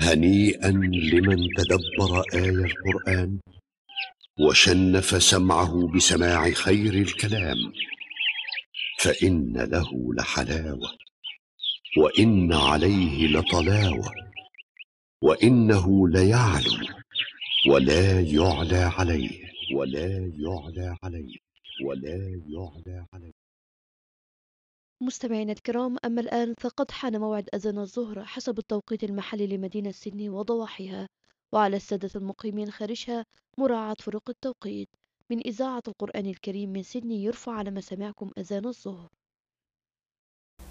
هنيئا لمن تدبر آي القرآن وشنف سمعه بسماع خير الكلام، فإن له لحلاوة وإن عليه لطلاوة، وإنه ليعلو ولا يعلى عليه، ولا يعلى عليه، ولا يعلى عليه. مستمعينا الكرام، أما الآن فقد حان موعد أذان الظهر حسب التوقيت المحلي لمدينة سيدني وضواحيها، وعلى السادة المقيمين خارجها مراعاة فروق التوقيت. من إذاعة القرآن الكريم من سيدني يرفع على مسامعكم أذان الظهر.